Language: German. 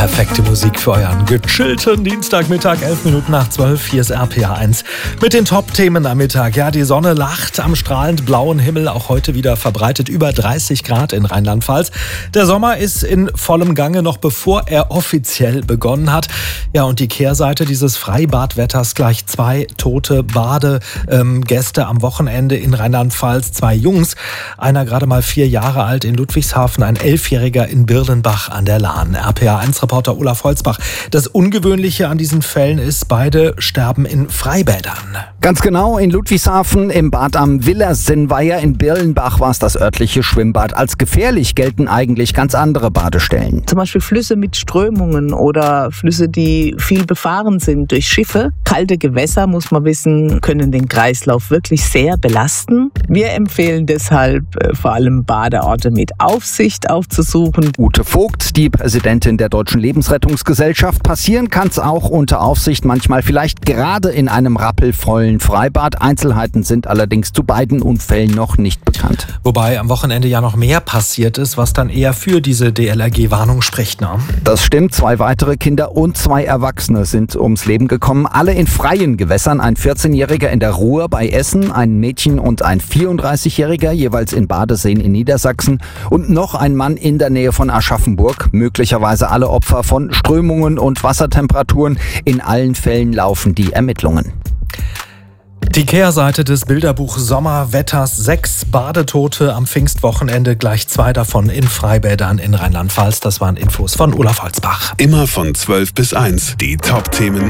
Perfekte Musik für euren gechillten Dienstagmittag, 11 Minuten nach 12. Hier ist RPA 1 mit den Top-Themen am Mittag. Ja, die Sonne lacht am strahlend blauen Himmel, auch heute wieder verbreitet über 30 Grad in Rheinland-Pfalz. Der Sommer ist in vollem Gange, noch bevor er offiziell begonnen hat. Ja, und die Kehrseite dieses Freibadwetters: gleich 2 tote Badegäste am Wochenende in Rheinland-Pfalz. 2 Jungs, einer gerade mal 4 Jahre alt in Ludwigshafen, ein 11-Jähriger in Birlenbach an der Lahn. RPA 1 Reporter Olaf Holzbach. Das Ungewöhnliche an diesen Fällen ist, beide sterben in Freibädern. Ganz genau, in Ludwigshafen, im Bad am Willersinnweiher, in Birlenbach war es das örtliche Schwimmbad. Als gefährlich gelten eigentlich ganz andere Badestellen. Zum Beispiel Flüsse mit Strömungen oder Flüsse, die viel befahren sind durch Schiffe. Kalte Gewässer, muss man wissen, können den Kreislauf wirklich sehr belasten. Wir empfehlen deshalb vor allem Badeorte mit Aufsicht aufzusuchen. Ute Vogt, die Präsidentin der Deutschen Lebensrettungsgesellschaft. Passieren kann es auch unter Aufsicht, manchmal vielleicht gerade in einem rappelvollen Freibad. Einzelheiten sind allerdings zu beiden Unfällen noch nicht bekannt. Wobei am Wochenende ja noch mehr passiert ist, was dann eher für diese DLRG-Warnung spricht, ne? Das stimmt. 2 weitere Kinder und 2 Erwachsene sind ums Leben gekommen. Alle in freien Gewässern. Ein 14-Jähriger in der Ruhr bei Essen, ein Mädchen und ein 34-Jähriger, jeweils in Badeseen in Niedersachsen. Und noch ein Mann in der Nähe von Aschaffenburg. Möglicherweise alle Opfer von Strömungen und Wassertemperaturen. In allen Fällen laufen die Ermittlungen. Die Kehrseite des Bilderbuch Sommerwetters: 6 Badetote am Pfingstwochenende, gleich 2 davon in Freibädern in Rheinland-Pfalz. Das waren Infos von Olaf Holzbach. Immer von 12 bis 1. Die Top-Themen